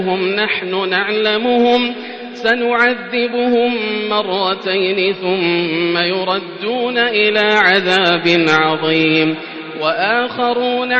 هم نحن نعلمهم سنعذبهم مرتين ثم يردون إلى عذاب عظيم وآخرون